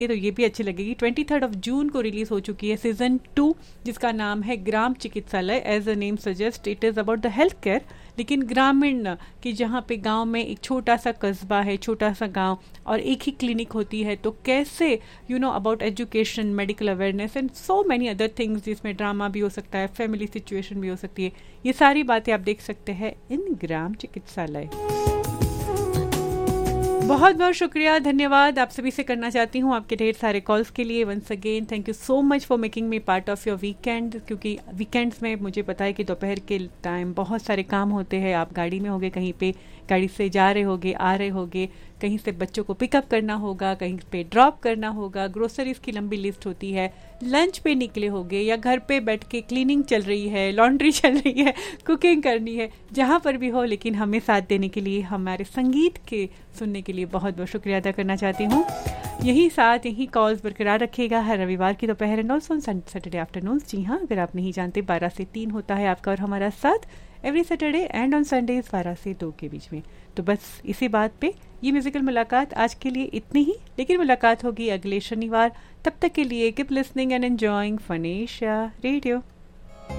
तो ये भी अच्छी लगेगी। 23 जून को रिलीज हो चुकी है सीजन 2, जिसका नाम है ग्राम चिकित्सालय। As a name suggest, it is about the health care, लेकिन ग्रामीण कि जहाँ पे गांव में एक छोटा सा कस्बा है, छोटा सा गांव, और एक ही क्लिनिक होती है, तो कैसे about education, medical awareness and so many other things, जिसमें ड्रामा भी हो सकता है, फैमिली सिचुएशन भी हो सकती है। ये सारी बातें आप देख सकते हैं इन ग्राम चिकित्सालय। बहुत बहुत शुक्रिया, धन्यवाद आप सभी से करना चाहती हूँ आपके ढेर सारे कॉल्स के लिए। Once again thank you so much for making me part of your weekend, क्योंकि वीकेंड्स में मुझे पता है कि दोपहर के टाइम बहुत सारे काम होते हैं। आप गाड़ी में होगे, कहीं पे गाड़ी से जा रहे होगे, आ रहे होगे, कहीं से बच्चों को पिकअप करना होगा, कहीं पे ड्रॉप करना होगा, ग्रोसरीज की लंबी लिस्ट होती है, लंच पे निकले होगे, या घर पे बैठ के क्लीनिंग चल रही है, लॉन्ड्री चल रही है, कुकिंग करनी है, जहाँ पर भी हो, लेकिन हमें साथ देने के लिए, हमारे संगीत के सुनने के लिए बहुत बहुत शुक्रिया अदा करना चाहती हूँ। यही साथ, यही कॉल्स बरकरार रखिएगा हर रविवार की दोपहर एंड ऑल्सो सैटरडे आफ्टरनून। जी हाँ, अगर आप नहीं जानते, 12 से 3 होता है आपका और हमारा साथ every Saturday and on Sundays 12 से 2 के बीच में। तो बस इसी बात पे ये म्यूजिकल मुलाकात आज के लिए इतनी ही, लेकिन मुलाकात होगी अगले शनिवार। तब तक के लिए keep listening and enjoying फनेशिया radio.